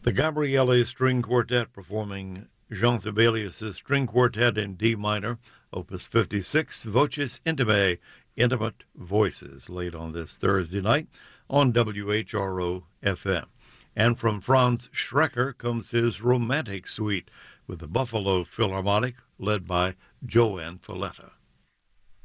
The Gabriele String Quartet performing Jean Sibelius' String Quartet in D minor, Opus 56, Voces Intimae, Intimate Voices, late on this Thursday night on WHRO-FM. And from Franz Schrecker comes his Romantic Suite with the Buffalo Philharmonic, led by Joanne Falletta.